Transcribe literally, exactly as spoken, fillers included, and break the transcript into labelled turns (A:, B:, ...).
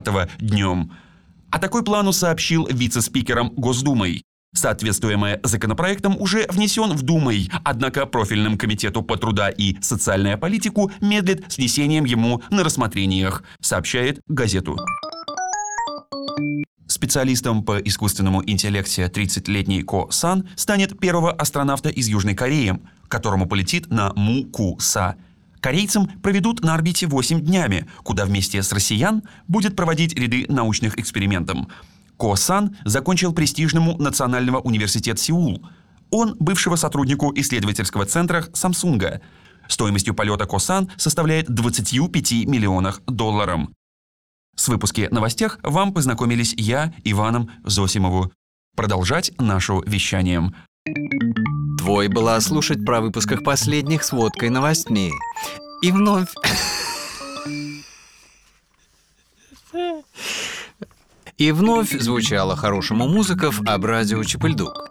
A: днем. О такой плану сообщил вице-спикером Госдумы. Соответствуемое законопроектом уже внесен в Думой, однако профильным комитету по труда и социальную политику медлит с внесением ему на рассмотрениях, сообщает газету. Специалистом по искусственному интеллекте тридцатилетний Ко Сан станет первого астронавта из Южной Кореи, которому полетит на Му-Ку-Са. Корейцам проведут на орбите восемь днями, куда вместе с россиян будет проводить ряды научных экспериментов. Ко Сан закончил престижному Национального университета Сеул. Он бывшего сотруднику исследовательского центра Самсунга. Стоимостью полета Ко Сан составляет двадцать пять миллионов долларов. С выпуски новостях вам познакомились я, Иваном Зосимову. Продолжать нашу вещанием.
B: Твой была слушать про выпусках последних с водкой новостей. И вновь... И вновь звучала хорошему музыков об радио Чепыльдук.